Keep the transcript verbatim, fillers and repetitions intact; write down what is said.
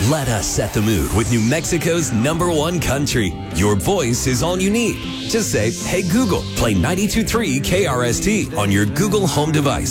Let us set the mood with New Mexico's number one country. Your voice is all you need. Just say, hey Google, play ninety-two point three K R S T on your Google Home device.